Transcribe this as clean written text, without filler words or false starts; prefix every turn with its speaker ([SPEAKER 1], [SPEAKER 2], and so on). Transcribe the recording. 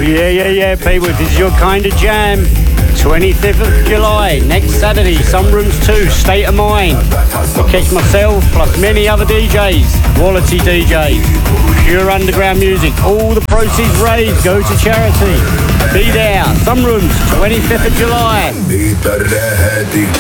[SPEAKER 1] Yeah, people. This is your kind of jam. 25th of July, next Saturday, Some Rooms 2, State of Mind. You catch myself, plus many other DJs, quality DJs, pure underground music. All the proceeds raised go to charity. Be there, Some Rooms, 25th of July.